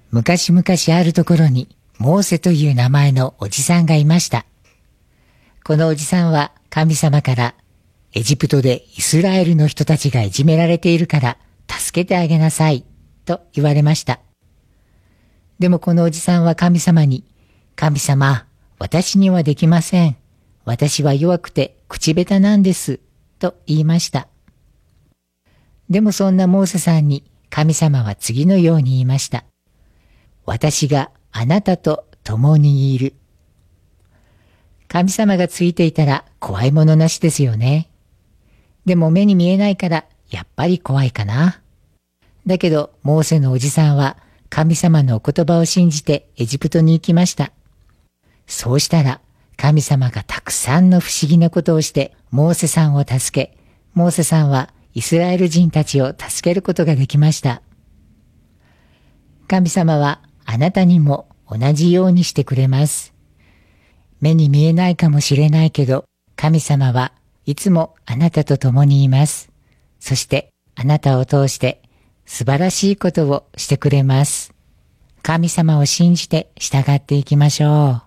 昔々あるところにモーセという名前のおじさんがいました。このおじさんは神様からエジプトでイスラエルの人たちがいじめられているから助けてあげなさいと言われました。でもこのおじさんは神様に、神様、私にはできません。私は弱くて口下手なんです。と言いました。でもそんなモーセさんに神様は次のように言いました。私があなたと共にいる。神様がついていたら怖いものなしですよね。でも目に見えないからやっぱり怖いかな。だけどモーセのおじさんは神様のお言葉を信じてエジプトに行きました。そうしたら神様がたくさんの不思議なことをしてモーセさんを助け、モーセさんはイスラエル人たちを助けることができました。神様はあなたにも同じようにしてくれます。目に見えないかもしれないけど、神様はいつもあなたと共にいます。そしてあなたを通して素晴らしいことをしてくれます。神様を信じて従っていきましょう。